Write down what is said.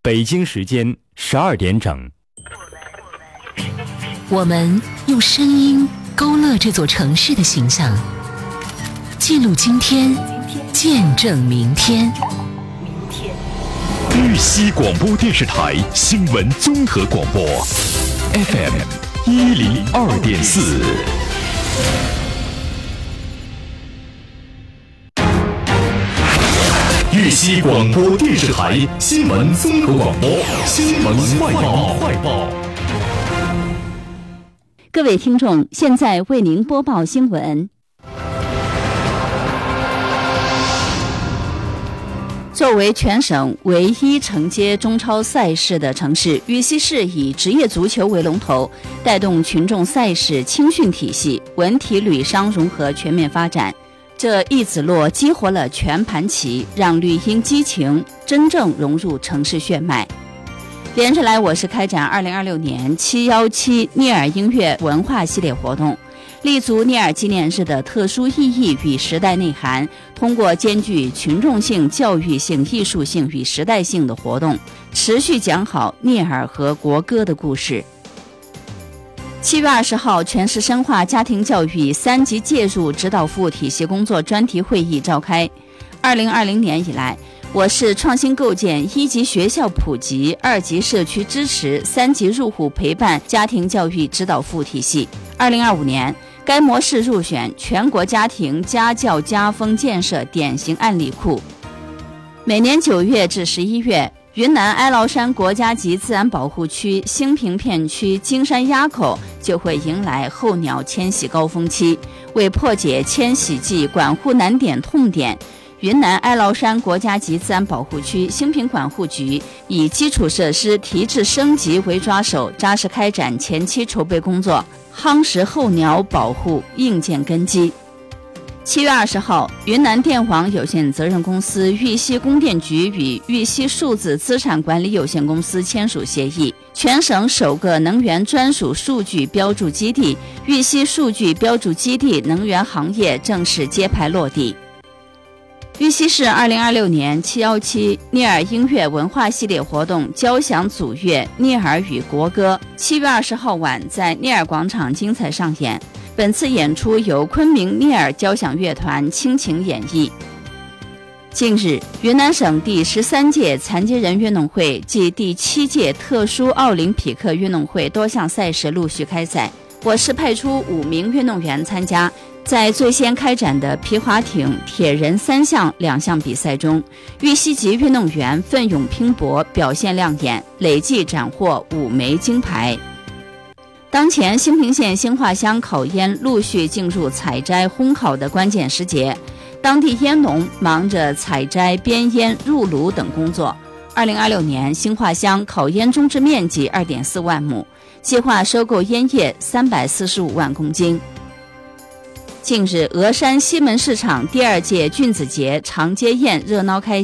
北京时间12点整。 我们用声音勾勒这座城市的形象，记录今天，见证明天。 玉溪广播电视台新闻综合广播 FM 102.4。玉溪广播电视台新闻综合广播新闻快报。 各位听众，现在为您播报新闻。作为全省唯一承接中超赛事的城市，玉溪市以职业足球为龙头，带动群众赛事青训体系、文体旅商融合全面发展。这一子落激活了全盘棋，让绿茵激情真正融入城市血脉。连着来，我市开展2026年717聂耳音乐文化系列活动，立足聂耳纪念日的特殊意义与时代内涵，通过兼具群众性、教育性、艺术性与时代性的活动，持续讲好聂耳和国歌的故事。7月20号，全市深化家庭教育3级介入指导服务体系工作专题会议召开。2020年以来，我市创新构建1级学校普及、2级社区支持、3级入户陪伴家庭教育指导服务体系。2025年，该模式入选全国家庭家教家风建设典型案例库。每年9月至11月，云南哀牢山国家级自然保护区兴平片区金山垭口就会迎来候鸟迁徙高峰期。为破解迁徙季管护难点痛点，云南哀牢山国家级自然保护区兴平管护局以基础设施提质升级为抓手，扎实开展前期筹备工作，夯实候鸟保护硬件根基。7月20号，云南电网有限责任公司玉溪供电局与玉溪数字资产管理有限公司签署协议，全省首个能源专属数据标注基地玉溪数据标注基地能源行业正式揭牌落地。玉溪市2026年717聂耳音乐文化系列活动交响组乐聂耳与国歌7月20号晚在聂耳广场精彩上演。本次演出由昆明聂耳交响乐团倾情演绎。近日，云南省第13届残疾人运动会暨第7届特殊奥林匹克运动会多项赛事陆续开赛，我市派出5名运动员参加。在最先开展的皮划艇、铁人3项2项比赛中，玉溪籍运动员奋勇拼搏，表现亮眼，累计斩获5枚金牌。当前兴平县兴化乡烤烟陆续进入采摘烘烤的关键时节，当地烟农忙着采摘、编烟、入炉等工作。2026年，兴化乡烤烟种植面积2.4万亩，计划收购烟叶345万公斤。近日，峨山西门市场第2届菌子节长街宴热闹开